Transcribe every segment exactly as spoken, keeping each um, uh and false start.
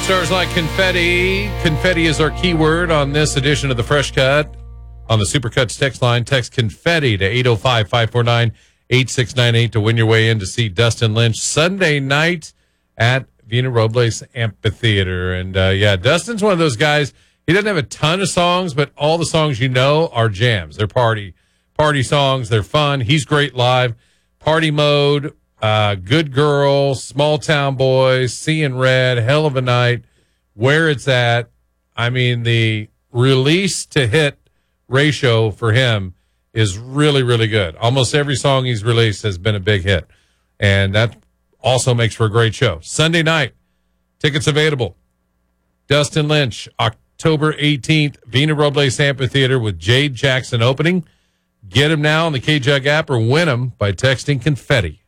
Stars like confetti. Confetti is our keyword on this edition of the Fresh Cut. On the Supercuts text line, text confetti to eight oh five, five four nine, eight six nine eight to win your way in to see Dustin Lynch Sunday night at Vina Robles Amphitheater. And, uh, yeah, Dustin's one of those guys. He doesn't have a ton of songs, but all the songs you know are jams. They're party party songs. They're fun. He's great live. Party Mode, uh, Good Girl, Small Town Boys, Seeing Red, Hell of a Night, Where It's At. I mean, the release to hit ratio for him is really, really good. Almost every song he's released has been a big hit. And that also makes for a great show. Sunday night, tickets available. Dustin Lynch, October eighteenth, Vina Robles Amphitheater with Jade Jackson opening. Get him now on the K-Jug app or win him by texting confetti.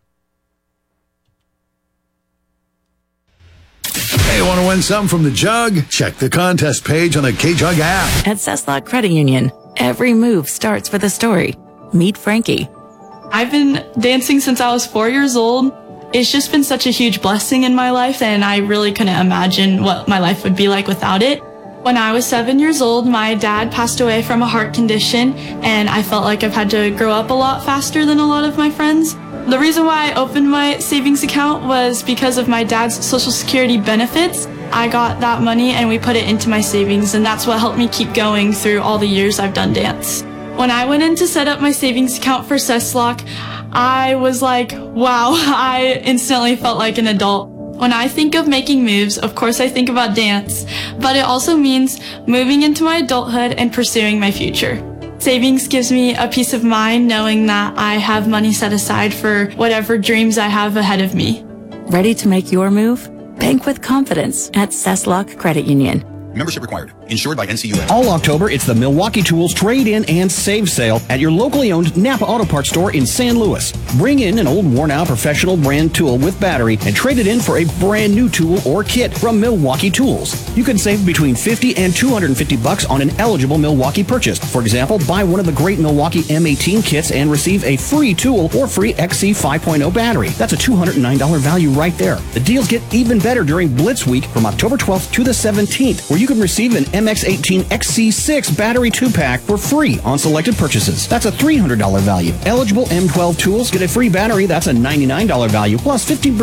Hey, want to win some from the Jug? Check the contest page on the K-Jug app. At Cesslock Credit Union, every move starts with a story. Meet Frankie. I've been dancing since I was four years old. It's just been such a huge blessing in my life, and I really couldn't imagine what my life would be like without it. When I was seven years old, my dad passed away from a heart condition, and I felt like I've had to grow up a lot faster than a lot of my friends. The reason why I opened my savings account was because of my dad's Social Security benefits. I got that money and we put it into my savings, and that's what helped me keep going through all the years I've done dance. When I went in to set up my savings account for Cesslock, I was like, wow, I instantly felt like an adult. When I think of making moves, of course I think about dance, but it also means moving into my adulthood and pursuing my future. Savings gives me a peace of mind knowing that I have money set aside for whatever dreams I have ahead of me. Ready to make your move? Bank with confidence at Cesslock Credit Union. Membership required. Insured by N C U A. All October, it's the Milwaukee Tools Trade-In and Save Sale at your locally owned Napa Auto Parts store in San Luis. Bring in an old worn-out professional brand tool with battery and trade it in for a brand new tool or kit from Milwaukee Tools. You can save between fifty and two hundred fifty bucks on an eligible Milwaukee purchase. For example, buy one of the great Milwaukee M eighteen kits and receive a free tool or free X C five point oh battery. That's a two hundred nine dollars value right there. The deals get even better during Blitz Week from October twelfth to the seventeenth, where you can receive an M X eighteen X C six battery two-pack for free on selected purchases. That's a three hundred dollars value. Eligible M twelve tools get a free battery. That's a ninety-nine dollars value plus fifteen percent